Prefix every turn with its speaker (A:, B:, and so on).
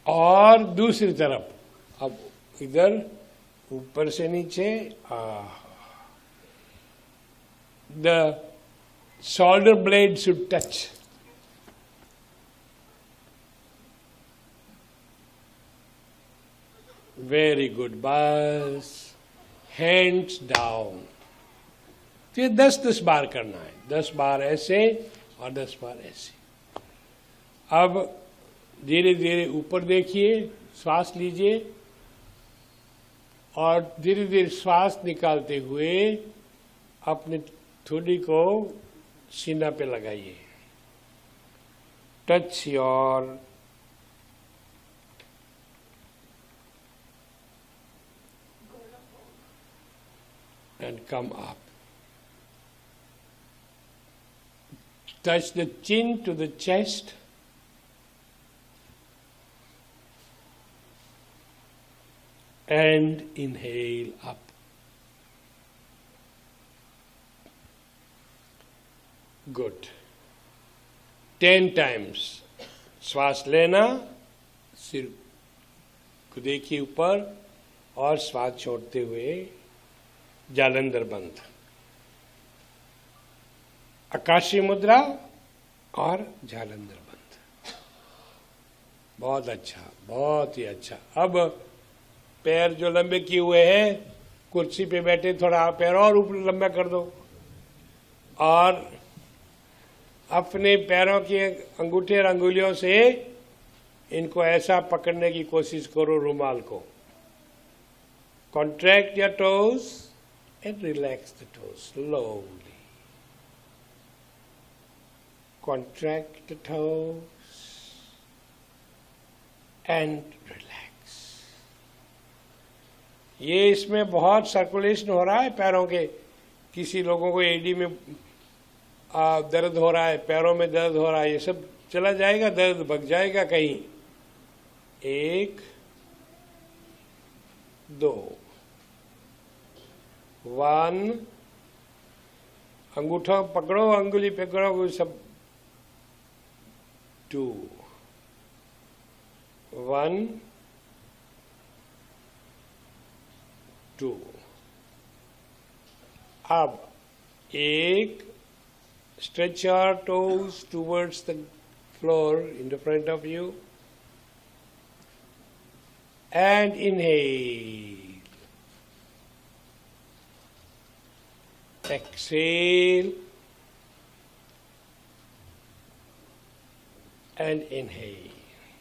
A: और दूसरी तरफ अब इधर ऊपर से नीचे the shoulder blade should touch. Very good. बस hands down. तो ये 10-10 बार करना है, 10 बार ऐसे और 10 बार ऐसे। अब धीरे धीरे ऊपर देखिए, श्वास लीजिए और धीरे धीरे श्वास निकालते हुए अपने थोड़ी को सीना पे लगाइए। Touch your and come up. Touch the chin to the chest and inhale up. Good. 10 times श्वास लेना, सिर को देखिए ऊपर और श्वास छोड़ते हुए जालंधर बंद। आकाशीय मुद्रा और जालंधर बंद। बहुत अच्छा, बहुत ही अच्छा। अब पैर जो लंबे किए हुए हैं, कुर्सी पे बैठे थोड़ा पैर और ऊपर लंबा कर दो और अपने पैरों के अंगूठे और अंगुलियों से इनको ऐसा पकड़ने की कोशिश करो रुमाल को। Contract your toes and relax the toes slowly. Contract the toes and relax. ये इसमें बहुत सर्कुलेशन हो रहा है पैरों के। किसी लोगों को एडी में दर्द हो रहा है, पैरों में दर्द हो रहा है, ये सब चला जाएगा, दर्द भग जाएगा कहीं। 1 2 1 अंगूठा पकड़ो, अंगुली पकड़ो, सब 2 1 2। अब 1 stretch your toes towards the floor in the front of you and inhale. Exhale and inhale.